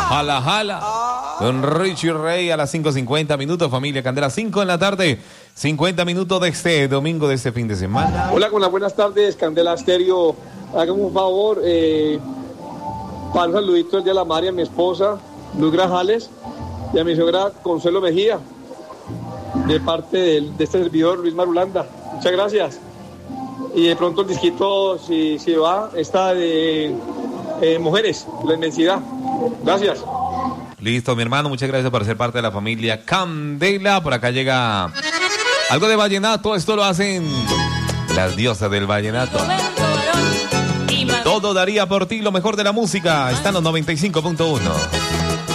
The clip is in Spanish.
Jala, jala. Con Richie Rey a las 5:50 minutos, familia Candela, 5 en la tarde, 50 minutos de este domingo, de este fin de semana. Hola, con las buenas tardes, Candela Estéreo. Hágame un favor, para un saludito el día de la madre a mi esposa, Luz Grajales, y a mi suegra Consuelo Mejía, de parte de este servidor, Luis Marulanda. Muchas gracias. Y de pronto el disquito, si va, está de Mujeres, la inmensidad. Gracias. Listo, mi hermano, muchas gracias por ser parte de la familia Candela. Por acá llega algo de vallenato. Esto lo hacen las diosas del vallenato. Todo daría por ti, lo mejor de la música. Está en los 95.1.